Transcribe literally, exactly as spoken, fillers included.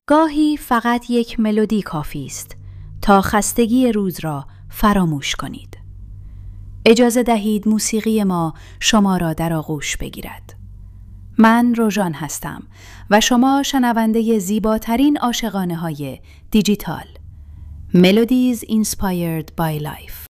گاهی فقط یک ملودی کافی است تا خستگی روز را فراموش کنید. اجازه دهید موسیقی ما شما را در آغوش بگیرد. من روژان هستم و شما شنونده زیباترین عاشقانه های دیجیتال. Melodies Inspired by Life.